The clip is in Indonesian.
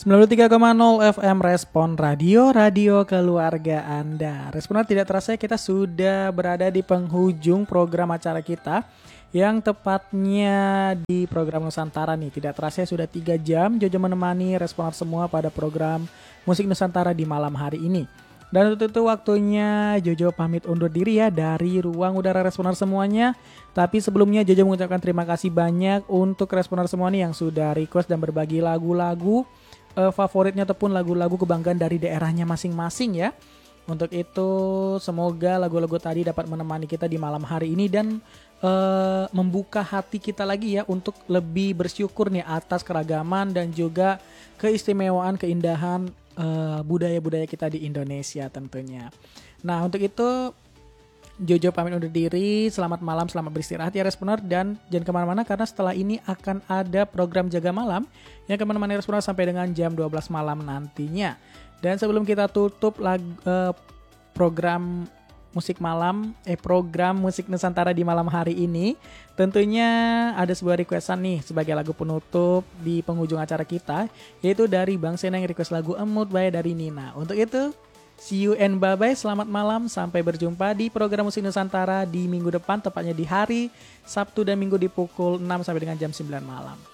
93,0 FM Respon Radio keluarga Anda. Responer, tidak terasa kita sudah berada di penghujung program acara kita, yang tepatnya di program Nusantara nih. Tidak terasa sudah 3 jam Jojo menemani Responer semua pada program Musik Nusantara di malam hari ini. Dan untuk itu waktunya Jojo pamit undur diri ya dari ruang udara Responer semuanya. Tapi sebelumnya Jojo mengucapkan terima kasih banyak untuk Responer semua nih yang sudah request dan berbagi lagu-lagu favoritnya ataupun lagu-lagu kebanggaan dari daerahnya masing-masing ya. Untuk itu semoga lagu-lagu tadi dapat menemani kita di malam hari ini dan membuka hati kita lagi ya untuk lebih bersyukur nih atas keragaman dan juga keistimewaan, keindahan budaya-budaya kita di Indonesia tentunya. Nah untuk itu Jojo pamit undur diri. Selamat malam, selamat beristirahat ya Responer. Dan jangan kemana-mana karena setelah ini akan ada program Jaga Malam yang akan menemani Responer sampai dengan jam 12 malam nantinya. Dan sebelum kita tutup program musik malam, program Musik Nusantara di malam hari ini, tentunya ada sebuah requestan nih sebagai lagu penutup di penghujung acara kita, yaitu dari Bang Sena yang request lagu Emut Bae dari Nina. Untuk itu, see you and bye-bye, selamat malam, sampai berjumpa di program Musik Nusantara di minggu depan, tepatnya di hari Sabtu dan Minggu di pukul 6 sampai dengan jam 9 malam.